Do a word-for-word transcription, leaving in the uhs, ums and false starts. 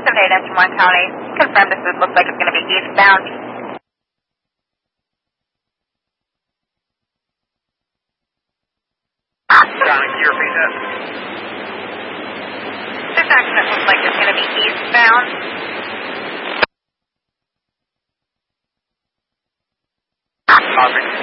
seven eight engine one County. Confirm this is, looks like it's going to be eastbound. County, can you repeat that? This accident looks like it's going to be eastbound. Copy.